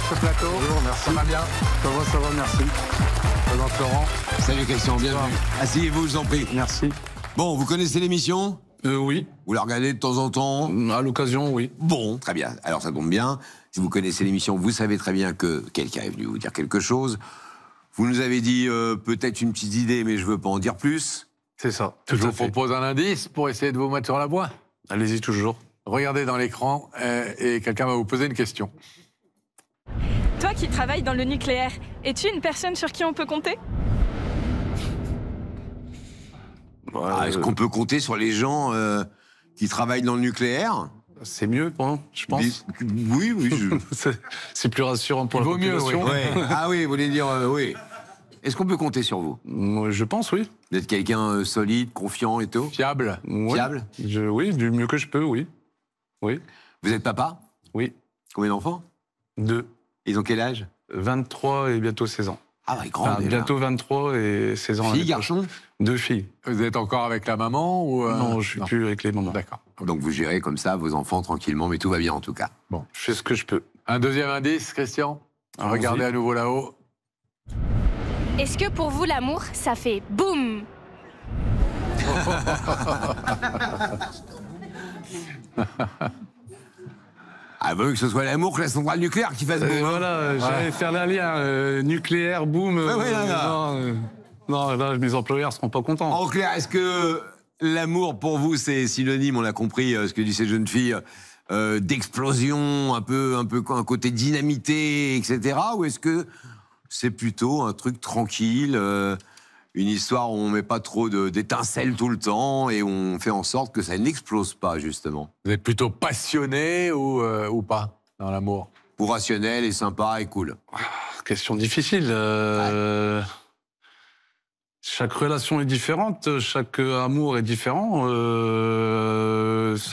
sur ce plateau. Bonjour, merci. Ça va bien? Ça va, merci. Présente Laurent. Salut Christian, bienvenue. Asseyez-vous, je vous en prie. Merci. Bon, vous connaissez l'émission? Oui, Vous la regardez de temps en temps? à l'occasion, oui. Bon, très bien. Alors ça tombe bien. Si vous connaissez l'émission, vous savez très bien que quelqu'un est venu vous dire quelque chose. Vous nous avez dit peut-être une petite idée, mais je veux pas en dire plus. C'est ça. Je Tout à vous fait. propose un indice pour essayer de vous mettre sur la voie. Allez-y toujours. Regardez dans l'écran et quelqu'un va vous poser une question. Toi qui travailles dans le nucléaire, es-tu une personne sur qui on peut compter? Est-ce qu'on peut compter sur les gens qui travaillent dans le nucléaire? C'est mieux, je pense. Oui, oui. C'est plus rassurant pour Il la vaut mieux, population. oui. Ouais. Ah oui, vous voulez dire oui. Est-ce qu'on peut compter sur vous? Je pense, oui. Vous êtes quelqu'un solide, confiant et tout? Fiable. Ouais. Fiable? Oui, du mieux que je peux, oui. Oui, Vous êtes papa? oui. Combien d'enfants? 2, Ils ont quel âge? 23 et bientôt 16 ans. Ah ouais, grand. Enfin, déjà. bientôt 23 et 16 ans. Fille, l'année prochaine. garçon? 2 filles. Vous êtes encore avec la maman ou Non, je suis plus avec les mamans. D'accord. Donc vous gérez comme ça vos enfants tranquillement, mais tout va bien en tout cas. Je fais ce que je peux. Un deuxième indice, Christian. Allons-y. Regardez à nouveau là-haut. Est-ce que pour vous, l'amour, ça fait boum? Ah, veut que ce soit l'amour que la centrale nucléaire qui fasse boum. Voilà, j'allais faire la lien. Nucléaire, boum. Non, là, mes employeurs ne seront pas contents. En clair, est-ce que l'amour pour vous c'est synonyme, on l'a compris, ce que disent ces jeunes filles, d'explosion, un peu un côté dynamité, etc. Ou est-ce que c'est plutôt un truc tranquille, une histoire où on met pas trop d'étincelles tout le temps et on fait en sorte que ça n'explose pas justement? Vous êtes plutôt passionné ou pas dans l'amour? Ou rationnel et sympa et cool? Question difficile. Chaque relation est différente, chaque amour est différent.